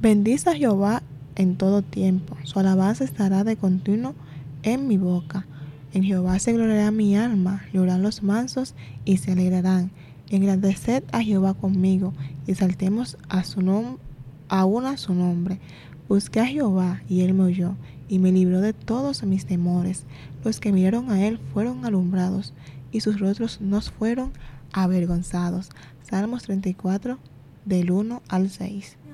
Bendice a Jehová en todo tiempo, su alabanza estará de continuo en mi boca. En Jehová se gloriará mi alma, llorarán los mansos y se alegrarán. Engrandeced a Jehová conmigo y saltemos aún a su nombre. Busqué a Jehová y él me oyó y me libró de todos mis temores. Los que miraron a él fueron alumbrados y sus rostros no fueron avergonzados. Salmos 34, del 1 al 6.